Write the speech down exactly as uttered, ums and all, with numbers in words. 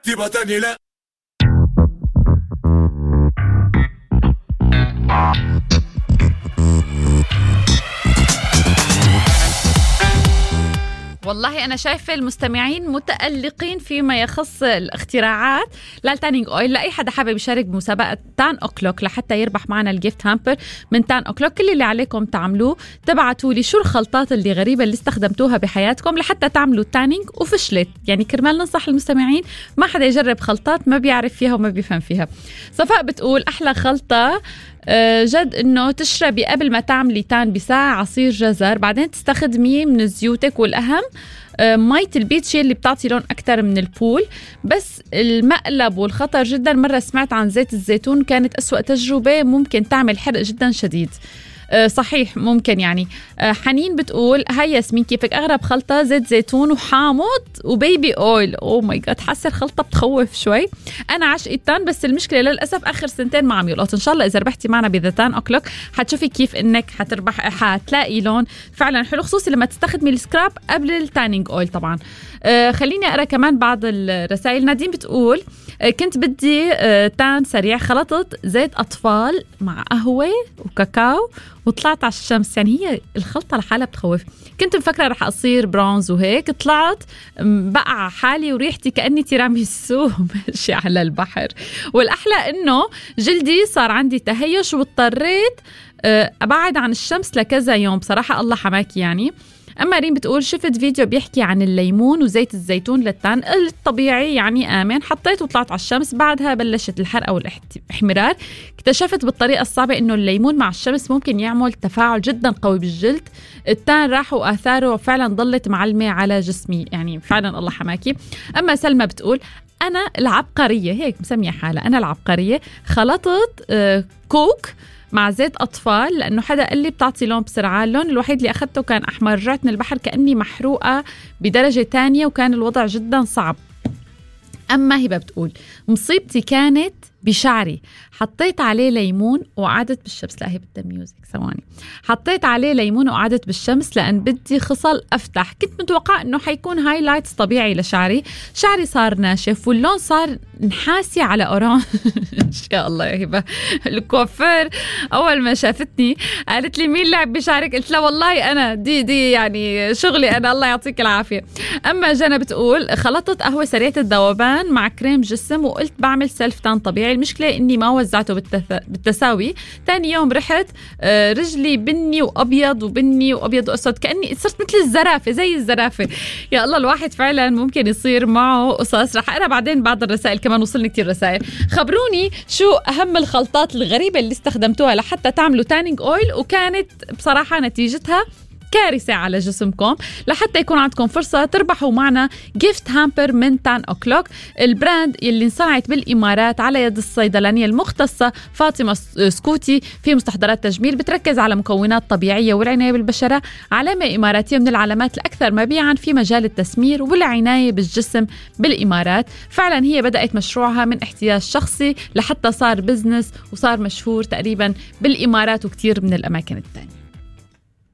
اكتبها تاني لا. والله أنا شايفة المستمعين متألقين فيما يخص الاختراعات للتانينج أويل. لأي حدا حابب يشارك بمسابقة تان أوكلوك لحتى يربح معنا الجيفت هامبر من تان أوكلوك، كل اللي عليكم تعملوه تبعتوا لي شو الخلطات اللي غريبة اللي استخدمتوها بحياتكم لحتى تعملوا تانينج وفشلت. يعني كرمال ننصح المستمعين ما حدا يجرب خلطات ما بيعرف فيها وما بيفهم فيها. صفاء بتقول أحلى خلطة جد إنه تشربي قبل ما تعملي تان بساعة عصير جزر، بعدين تستخدميه من زيوتك، والأهم مية البيتشي اللي بتعطي لون أكتر من البول. بس المقلب والخطر جدا، مرة سمعت عن زيت الزيتون كانت أسوأ تجربة، ممكن تعمل حرق جدا شديد. أه صحيح ممكن يعني. أه حنين بتقول هاي ياسمين كيفك؟ أغرب خلطة زيت زيتون وحامض وبيبي أويل. أوه ماي جاد، حاسة الخلطة بتخوف شوي. أنا عشق التان، بس المشكلة للأسف آخر سنتين ما عم يلقط. إن شاء الله إذا ربحتي معنا بذاتان أوكلوك حتشوفي كيف إنك حتربح، حتلاقي لون فعلا حلو، خصوصي لما تستخدمي السكراب قبل التانينج أويل طبعا. أه خليني أقرأ كمان بعض الرسائل. نادين بتقول أه كنت بدي أه تان سريع، خلطت زيت أطفال مع قهوة وكاكاو وطلعت على الشمس. يعني هي الخلطة لحالها بتخوف. كنت مفكرة رح أصير برونز وهيك، طلعت بقع حالي وريحتي كأني تيراميسو ماشي على البحر. والأحلى إنه جلدي صار عندي تهيش واضطريت أبعد عن الشمس لكذا يوم. بصراحة الله حماكي يعني. أما ريم بتقول شفت فيديو بيحكي عن الليمون وزيت الزيتون للتان الطبيعي يعني آمن، حطيت وطلعت على الشمس، بعدها بلشت الحرقة والاحمرار. اكتشفت بالطريقة الصعبة إنه الليمون مع الشمس ممكن يعمل تفاعل جدا قوي بالجلد. التان راح وآثاره فعلا ضلت معلمة على جسمي، يعني فعلا الله حماكي. أما سلمى بتقول أنا العبقرية، هيك مسمية حالة أنا العبقرية، خلطت آه كوك مع زيت أطفال لأنه حدا قال لي بتعطي لون بسرعة. اللون الوحيد اللي أخذته كان أحمر، رجعت من البحر كأني محروقة بدرجة تانية وكان الوضع جدا صعب. أما هبة بتقول مصيبتي كانت بشعري، حطيت عليه ليمون وقعدت بالشمس. لا هي بدها ميوزك ثواني. حطيت عليه ليمون وقعدت بالشمس لأن بدي خصل أفتح. كنت متوقع أنه حيكون هايلايتس طبيعي لشعري، شعري صار ناشف واللون صار نحاسي على أورانج. يا الله يا هبة. الكوافير أول ما شافتني قالت لي مين لعب بشعرك؟ قلت لا والله أنا دي دي يعني شغلي أنا، الله يعطيك العافية. أما جنى بتقول خلطت قهوة سريعة الذوبان مع كريم جسم وقلت بعمل سيلف تان طبيعي. المشكلة إني ما وزعته بالتساوي. تاني يوم رحت رجلي بني وأبيض وبني وأبيض وأسود، كأني صرت مثل الزرافة زي الزرافة. يا الله الواحد فعلا ممكن يصير معه قصص. رح أقرأ بعدين بعض الرسائل كمان، وصلني كتير رسائل. خبروني شو أهم الخلطات الغريبة اللي استخدمتوها لحتى تعملوا تانينج أويل وكانت بصراحة نتيجتها كارثة على جسمكم، لحتى يكون عندكم فرصة تربحوا معنا جيفت هامبر من تان أوكلوك، البراند اللي انصنعت بالإمارات على يد الصيدلانية المختصة فاطمة سكوتي في مستحضرات تجميل، بتركز على مكونات طبيعية والعناية بالبشرة، علامة إماراتية من العلامات الأكثر مبيعا في مجال التسمير والعناية بالجسم بالإمارات. فعلا هي بدأت مشروعها من احتياج شخصي لحتى صار بزنس وصار مشهور تقريبا بالإمارات وكتير من الأماكن التانية.